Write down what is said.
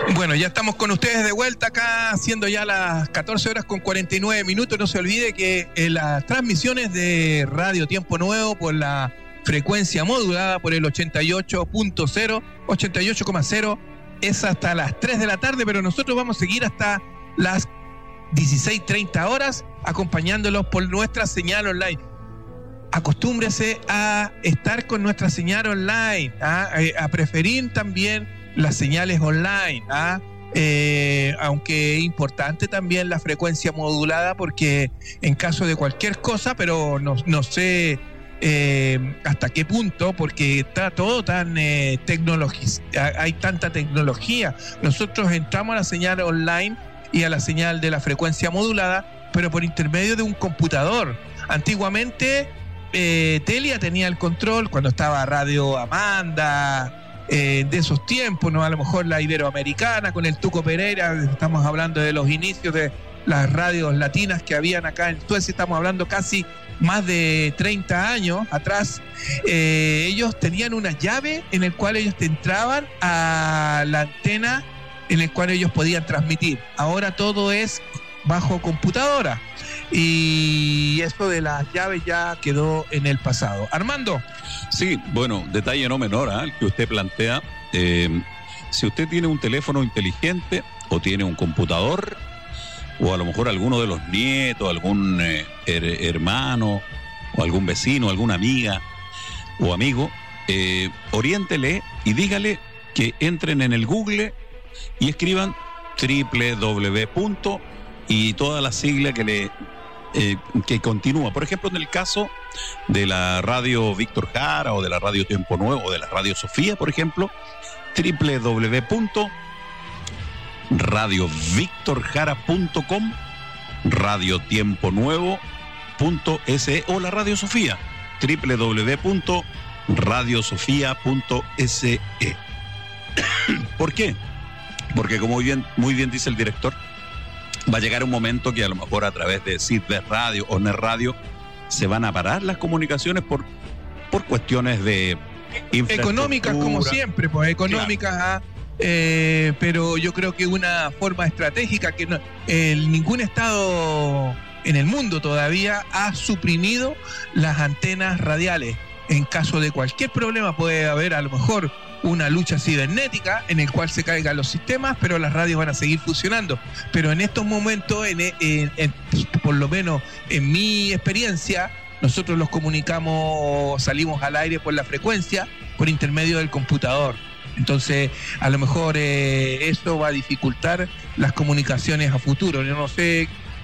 Bueno, ya estamos con ustedes de vuelta acá, siendo ya las 14 horas con 49 minutos. No se olvide que las transmisiones de Radio Tiempo Nuevo por la frecuencia modulada por el 88.0, 88,0 es hasta las 3 de la tarde, pero nosotros vamos a seguir hasta las 16:30 horas acompañándolos por nuestra señal online. Acostúmbrese a estar con nuestra señal online, a preferir también las señales online, aunque es importante también la frecuencia modulada, porque en caso de cualquier cosa, pero no sé hasta qué punto, porque está todo tan hay tanta tecnología. Nosotros entramos a la señal online y a la señal de la frecuencia modulada, pero por intermedio de un computador. Antiguamente Telia tenía el control cuando estaba Radio Amanda, de esos tiempos, ¿no? A lo mejor la Iberoamericana con el Tuco Pereira. Estamos hablando de los inicios de las radios latinas que habían acá en Suecia. Estamos hablando casi más de 30 años atrás. Ellos tenían una llave en el cual ellos te entraban a la antena en el cual ellos podían transmitir. Ahora todo es bajo computadora y eso de las llaves ya quedó en el pasado. Armando. Sí, bueno, detalle no menor, el que usted plantea. Si usted tiene un teléfono inteligente o tiene un computador, o a lo mejor alguno de los nietos, algún hermano o algún vecino, alguna amiga o amigo, oriéntele y dígale que entren en el Google y escriban www. Y toda la sigla que continúa. Por ejemplo, en el caso de la radio Víctor Jara o de la radio Tiempo Nuevo o de la radio Sofía, por ejemplo, www.radiovictorjara.com, radiotiemponuevo.se o la radio Sofía, www.radiosofía.se. ¿Por qué? Porque como muy bien dice el director, va a llegar un momento que a lo mejor a través de Sidbet Radio o Net Radio se van a parar las comunicaciones por cuestiones de económicas, como siempre, pues económicas, claro. Pero yo creo que una forma estratégica que ningún estado en el mundo todavía ha suprimido las antenas radiales. En caso de cualquier problema puede haber a lo mejor una lucha cibernética en el cual se caigan los sistemas, pero las radios van a seguir funcionando. Pero en estos momentos, por lo menos en mi experiencia, nosotros los comunicamos, salimos al aire por la frecuencia, por intermedio del computador. Entonces, a lo mejor eso va a dificultar las comunicaciones a futuro. Yo no sé